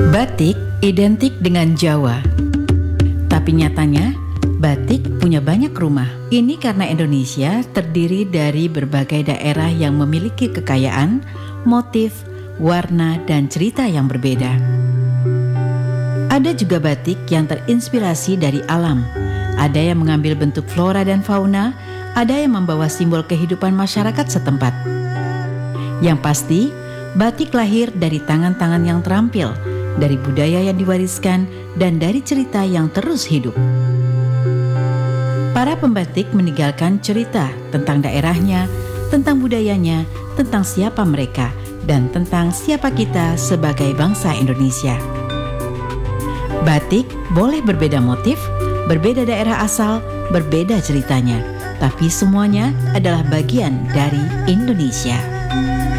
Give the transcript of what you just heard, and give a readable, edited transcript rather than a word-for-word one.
Batik identik dengan Jawa, tapi nyatanya batik punya banyak rumah. Ini karena Indonesia terdiri dari berbagai daerah yang memiliki kekayaan, motif, warna, dan cerita yang berbeda. Ada juga batik yang terinspirasi dari alam. Ada yang mengambil bentuk flora dan fauna, ada yang membawa simbol kehidupan masyarakat setempat. Yang pasti, batik lahir dari tangan-tangan yang terampil, dari budaya yang diwariskan, dan dari cerita yang terus hidup. Para pembatik meninggalkan cerita tentang daerahnya, tentang budayanya, tentang siapa mereka, dan tentang siapa kita sebagai bangsa Indonesia. Batik boleh berbeda motif, berbeda daerah asal, berbeda ceritanya, tapi semuanya adalah bagian dari Indonesia.